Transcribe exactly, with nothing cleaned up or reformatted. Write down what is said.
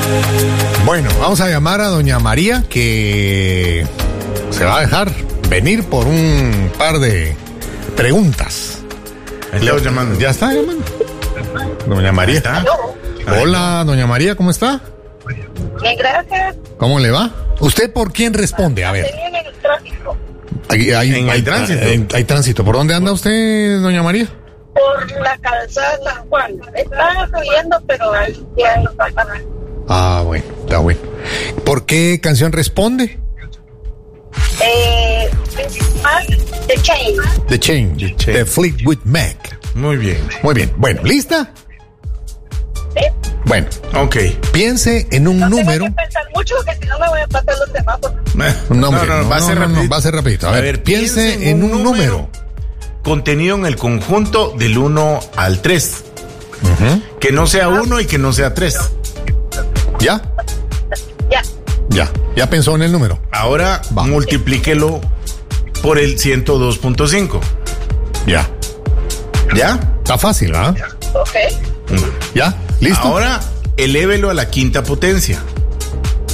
Bueno, vamos a llamar a doña María, que se va a dejar venir por un par de preguntas. Le voy llamando. ¿Ya está llamando? Doña María. ¿Está? Hola, doña María, ¿cómo está? Bien, gracias. ¿Cómo le va? ¿Usted por quién responde? A ver. En el tráfico. Hay, hay, En el hay, tránsito. Hay, hay tránsito. ¿Por dónde anda usted, doña María? Por la calzada San Juan. Está subiendo, pero ahí ya no va a parar. Ah, bueno, está bueno. ¿Por qué canción responde? Eh, The Chain. The Change, The Change. de Fleetwood Mac. Muy bien. Muy bien. Bueno, ¿lista? ¿Sí? Bueno, Ok. piense en un No número. tengo que pensar mucho, porque si no me voy a pasar los semáforos. No, hombre, no, no, va a ser no, no, rapidito. va a ser rapidito. A, A ver, ver, piense en un número. contenido en el conjunto del uno al tres. Ujú. Que no sea uno y que no sea tres. ¿Ya? Ya. Ya. ¿Ya pensó en el número? Ahora Va. multiplíquelo por el ciento dos punto cinco. Ya. ¿Ya? Está fácil, ¿ah? Ok. ¿Ya? ¿Listo? Ahora elévelo a la quinta potencia.